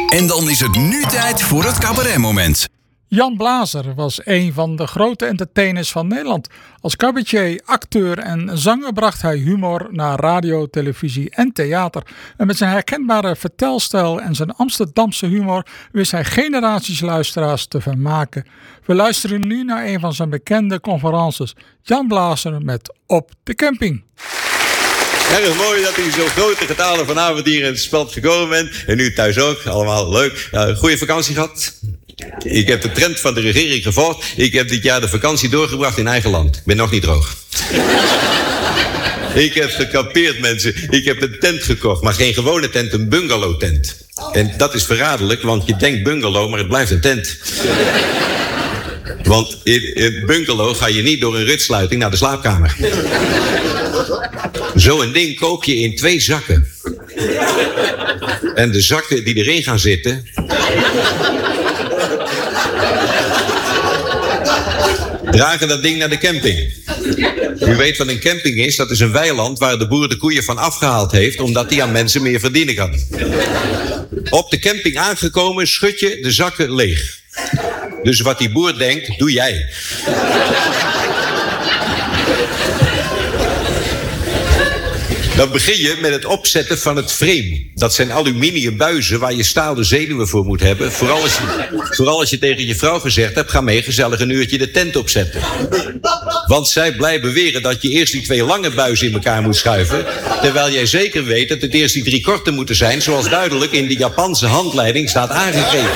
En dan is het nu tijd voor het cabaretmoment. Jan Blazer was een van de grote entertainers van Nederland. Als cabaretier, acteur en zanger bracht hij humor naar radio, televisie en theater. En met zijn herkenbare vertelstijl en zijn Amsterdamse humor wist hij generaties luisteraars te vermaken. We luisteren nu naar een van zijn bekende conferences. Jan Blazer met Op de Camping. Erg mooi dat u zo grote getalen vanavond hier in het speld gekomen bent. En u thuis ook. Allemaal leuk. Goeie vakantie gehad. Ik heb de trend van de regering gevolgd. Ik heb dit jaar de vakantie doorgebracht in eigen land. Ik ben nog niet droog. Ik heb gekampeerd, mensen. Ik heb een tent gekocht. Maar geen gewone tent, een bungalow tent. En dat is verraderlijk, want je denkt bungalow, maar het blijft een tent. Want in een bungalow ga je niet door een ritsluiting naar de slaapkamer. Zo'n ding koop je in 2 zakken. En de zakken die erin gaan zitten... dragen dat ding naar de camping. U weet wat een camping is. Dat is een weiland waar de boer de koeien van afgehaald heeft... omdat hij aan mensen meer verdienen kan. Op de camping aangekomen schud je de zakken leeg. Dus wat die boer denkt, doe jij. Dan begin je met het opzetten van het frame. Dat zijn aluminium buizen waar je stalen zenuwen voor moet hebben. Vooral als je tegen je vrouw gezegd hebt... ga mee gezellig een uurtje de tent opzetten. Want zij blijft beweren dat je eerst die 2 lange buizen in elkaar moet schuiven... terwijl jij zeker weet dat het eerst die 3 korte moeten zijn... zoals duidelijk in de Japanse handleiding staat aangegeven.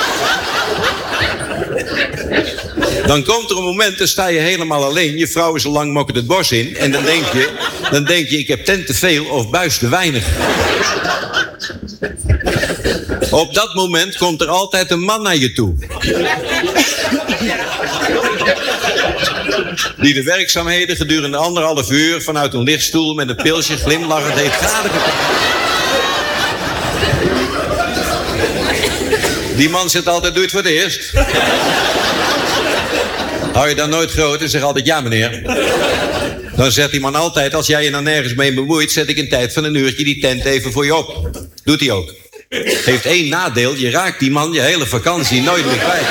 Dan komt er een moment, dan sta je helemaal alleen. Je vrouw is al lang mokkerd het bos in. En dan denk je, ik heb tent te veel of buis te weinig. Op dat moment komt er altijd een man naar je toe. Die de werkzaamheden gedurende 1,5 uur... vanuit een lichtstoel met een pilsje glimlachend heeft gadegepakt. Die man zegt altijd, doe het voor het eerst. Hou je dan nooit groot en zeg altijd ja meneer. Dan zegt die man altijd, als jij je nou nergens mee bemoeit... zet ik in tijd van een uurtje die tent even voor je op. Doet hij ook. Heeft 1 nadeel, je raakt die man je hele vakantie nooit meer kwijt.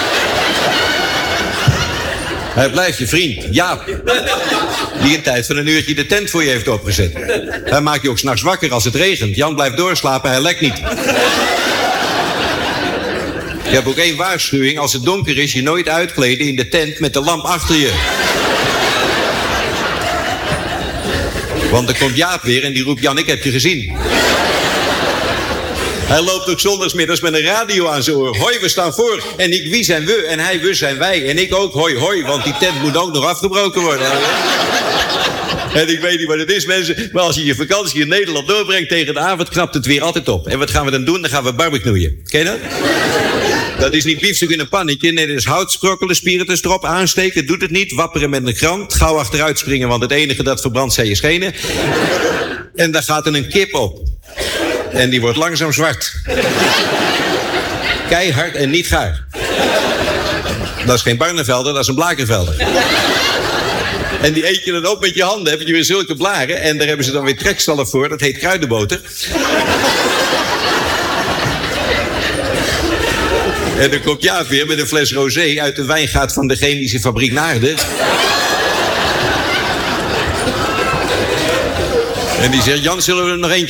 Hij blijft je vriend, Jaap. Die in tijd van een uurtje de tent voor je heeft opgezet. Hij maakt je ook 's nachts wakker als het regent. Jan blijft doorslapen, hij lekt niet. Je hebt ook 1 waarschuwing. Als het donker is, je nooit uitkleden in de tent met de lamp achter je. Want dan komt Jaap weer en die roept, Jan, ik heb je gezien. Hij loopt ook zondagsmiddags met een radio aan zijn oor. Hoi, we staan voor. En ik, wie zijn we? En hij, we zijn wij. En ik ook, hoi, hoi. Want die tent moet ook nog afgebroken worden. En ik weet niet wat het is, mensen. Maar als je je vakantie in Nederland doorbrengt tegen de avond... knapt het weer altijd op. En wat gaan we dan doen? Dan gaan we barbecuen. Ken je dat? Dat is niet biefstuk in een pannetje. Nee, dat is hout sprokkelen, spiritus erop, aansteken. Doet het niet. Wapperen met een krant. Gauw achteruit springen, want het enige dat verbrandt zijn je schenen. En daar gaat er een kip op. En die wordt langzaam zwart. Keihard en niet gaar. Dat is geen Barnevelder, dat is een Blakenvelder. En die eet je dan op met je handen. Heb je weer zulke blaren. En daar hebben ze dan weer trekstallen voor. Dat heet kruidenboter. En dan komt Jaap weer met een fles rosé uit de wijngaard van de chemische fabriek Naarden. En die zegt, Jan, zullen we er nog eentje